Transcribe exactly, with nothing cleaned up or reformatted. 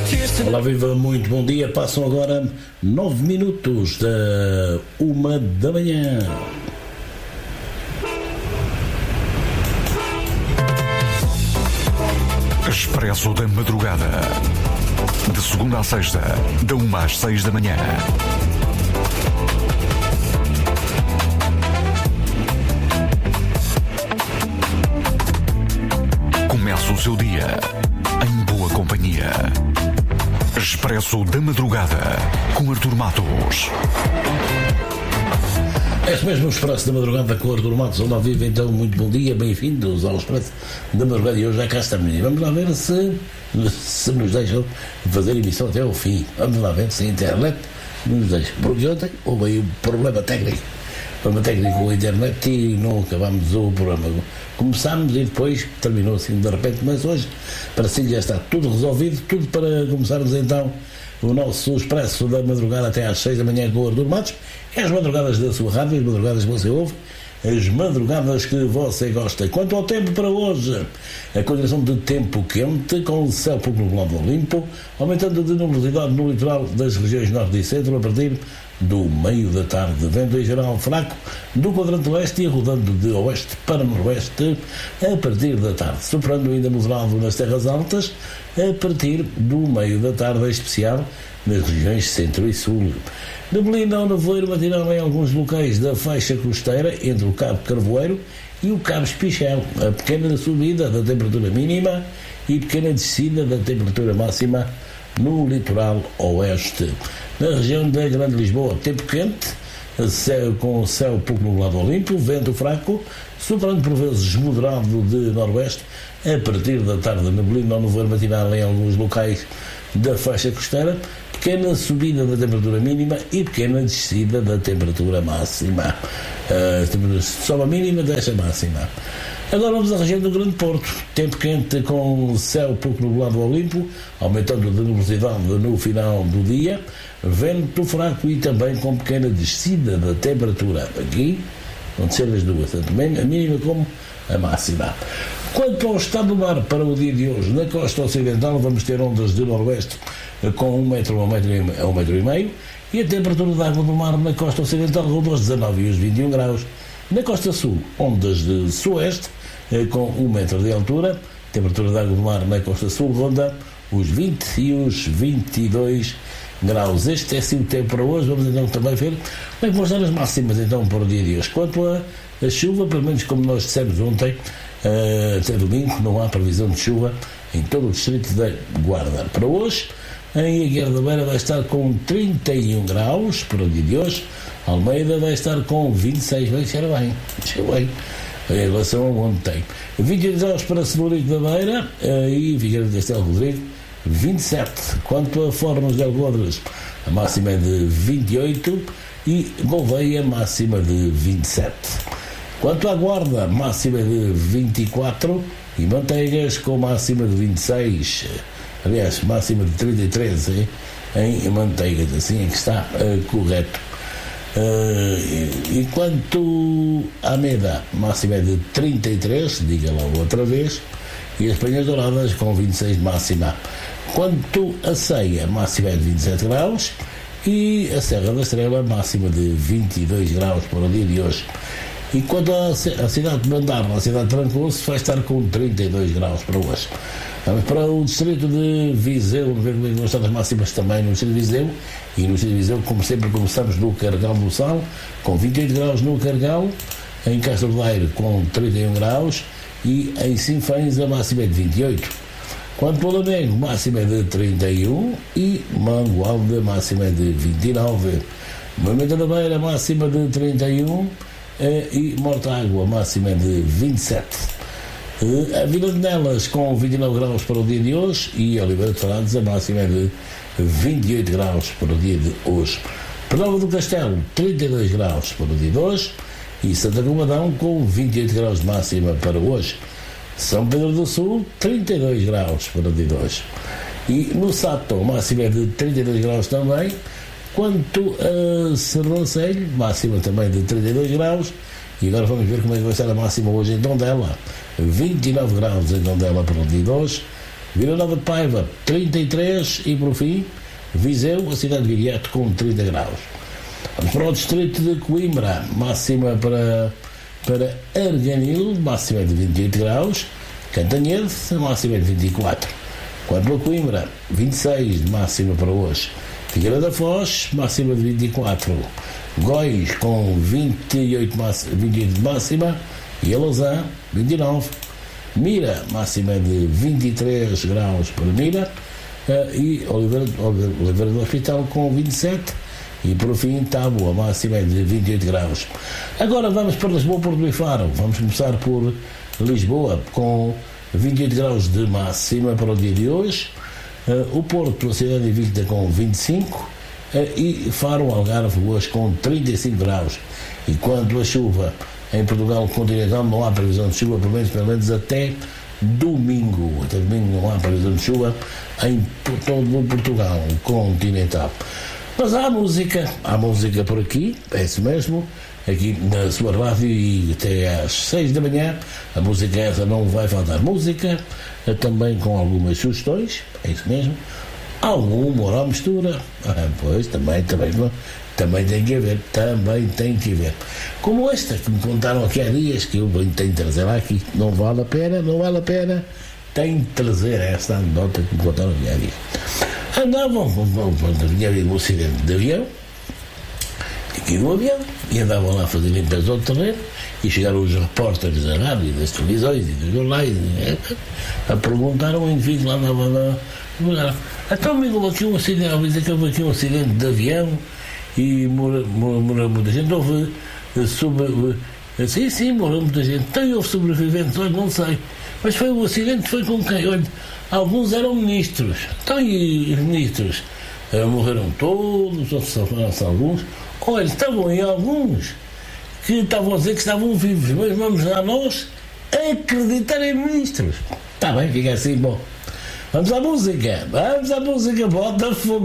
Olá, viva, muito bom dia. Passam agora nove minutos da uma da manhã. Expresso da Madrugada. De segunda à sexta, da uma às seis da manhã. Começa o seu dia em boa companhia. Expresso da Madrugada, com Artur Matos. Este mesmo Expresso da Madrugada com o Artur Matos. Olá, viva, então, muito bom dia, bem-vindos ao Expresso da Madrugada. E hoje já cá estamos. Vamos lá ver se, se nos deixam fazer emissão até ao fim. Vamos lá ver se a internet nos deixa. Porque ontem houve um problema técnico. Problema técnico com a internet e não acabámos o programa. Começámos e depois terminou assim de repente, mas hoje, para si, já está tudo resolvido, tudo para começarmos então o nosso Expresso da Madrugada até às seis da manhã com o Artur Matos. É as madrugadas da sua rádio, as madrugadas que você ouve, as madrugadas que você gosta. Quanto ao tempo para hoje, a condição de tempo quente, com o céu pouco nublado ou limpo, aumentando de nubosidade no litoral das regiões norte e centro a partir do meio da tarde. Vento em geral fraco do quadrante oeste e rodando de oeste para noroeste a partir da tarde, superando ainda moderado nas terras altas a partir do meio da tarde, em especial nas regiões centro e sul. Neblina ou nevoeiro matinal em alguns locais da faixa costeira entre o Cabo Carvoeiro e o Cabo Espichel. A pequena subida da temperatura mínima e pequena descida da temperatura máxima no litoral oeste. Na região da Grande Lisboa, tempo quente, céu, com o céu pouco nublado ou limpo, vento fraco, superando por vezes moderado de noroeste a partir da tarde. Neblina ou nevoeiro matinal em alguns locais da faixa costeira, pequena subida da temperatura mínima e pequena descida da temperatura máxima. Uh, sobe a mínima, desce a máxima. Agora vamos à região do Grande Porto. Tempo quente com céu pouco nublado ou limpo, aumentando de nubosidade no final do dia, vento fraco e também com pequena descida da temperatura. Aqui vão descer as duas, tanto a mínima como a máxima. Quanto ao estado do mar para o dia de hoje, na costa ocidental vamos ter ondas de noroeste com um metro a um metro e, a um metro e meio e a temperatura da água do mar na costa ocidental ronda os dezanove e os vinte e um graus. Na costa sul, ondas de sueste com um metro de altura, temperatura da água do mar na costa sul ronda os vinte e os vinte e dois graus. Este é sim o tempo para hoje. Vamos então também ver como é que vão estar as máximas então para o dia de hoje. Quanto a, a chuva, pelo menos como nós dissemos ontem, uh, até domingo não há previsão de chuva em todo o distrito da Guarda. Para hoje, em Aguiar da Beira vai estar com trinta e um graus para o dia de hoje. Almeida vai estar com vinte e seis, vai ser bem, cheio bem, em relação a ontem. vinte e oito graus para Celurico da Beira e Figueira de Castelo Rodrigo, vinte e sete. Quanto a Fornos de Algodres, a máxima é de vinte e oito e Gouveia, máxima de vinte e sete. Quanto à Guarda, máxima é de vinte e quatro e Manteigas com máxima de vinte e seis. Aliás, máxima de trinta e três hein? Em Manteigas, assim é que está uh, correto. Uh, e, e quanto à Meda, máxima é de trinta e três, diga logo outra vez, e as Penhas Douradas com vinte e seis de máxima. Quanto a Ceia, máxima é de vinte e sete graus e a Serra da Estrela, máxima de vinte e dois graus para o dia de hoje. E quanto à cidade de Bandarra, a cidade de Trancoso, vai estar com trinta e dois graus para hoje. Vamos para o distrito de Viseu, vamos ver como é que vão estar as máximas também no distrito de Viseu. E no distrito de Viseu, como sempre, começamos no Carregal do Sal, com vinte e oito graus no Carregal, em Castro Daire com trinta e um graus e em Sinfãs a máxima é de vinte e oito. Quanto ao Lamego, máxima é de trinta e um e Mangualde, a máxima é de vinte e nove. Moimenta da Beira, máxima de trinta e um e Mortágua, a máxima é de vinte e sete. A Vila de Nelas com vinte e nove graus para o dia de hoje e Oliveira de Frades, a máxima é de vinte e oito graus para o dia de hoje. Penalva do Castelo, trinta e dois graus para o dia de hoje e Santa Combadão com vinte e oito graus de máxima para hoje. São Pedro do Sul, trinta e dois graus para o dia de hoje. E no Sato, máxima é de trinta e dois graus também. Quanto a Serrancelho, máxima também de trinta e dois graus. E agora vamos ver como é que vai ser a máxima hoje em Tondela. vinte e nove graus em Tondela para o dia de hoje. Vila Nova de Paiva trinta e três e por fim Viseu, a cidade de Viriato, com trinta graus. Vamos para o distrito de Coimbra, máxima para, para Arganil, máxima de vinte e oito graus. Cantanhede, máxima de vinte e quatro. Quanto a Coimbra, vinte e seis de máxima para hoje. Figueira da Foz, máxima de vinte e quatro. Góis com vinte e oito, vinte e oito de máxima. E a Lausanne, vinte e nove. Mira, máxima de vinte e três graus para Mira. E Oliveira, Oliveira do Hospital com vinte e sete. E por fim, Tábua, máxima de vinte e oito graus. Agora vamos para Lisboa, Porto e Faro. Vamos começar por Lisboa, com vinte e oito graus de máxima para o dia de hoje. O Porto, a cidade invicta, com vinte e cinco. E Faro, Algarve, hoje com trinta e cinco graus. E quanto a chuva, em Portugal continental não há previsão de chuva, pelo menos, pelo menos até domingo. Até domingo não há previsão de chuva em todo o Portugal continental. Mas há música, há música por aqui, é isso mesmo, aqui na sua rádio, e até às seis da manhã, a música essa não vai faltar. Música, também com algumas sugestões, é isso mesmo, algum humor à mistura, ah, pois, também, também, também tem que haver, também tem que haver. Como esta que me contaram aqui há dias, que eu tenho de trazer aqui, não vale a pena, não vale a pena, tenho de trazer esta anedota que me contaram aqui há dias. Andavam, vinha um acidente de avião, aqui no avião, e andavam lá a fazer limpeza ao terreno, e chegaram os repórteres da rádio, das televisões e dos jornais, a perguntar ao indivíduo lá na lá. Então, amigo, houve aqui um acidente, ao dizer que houve aqui um acidente de avião e morreu, morreu muita gente, houve sobre. Sim, sim, morreu muita gente. Tem houve sobreviventes, olha, não sei. Mas foi um acidente, foi com quem? Olha, alguns eram ministros. Então, e os ministros uh, morreram todos, outros salvaram-se alguns. Olha, estavam aí alguns que estavam a dizer que estavam vivos, mas vamos lá nós acreditar em ministros. Está bem, fica assim, bom. Vamos à música, vamos à música, bota fogo.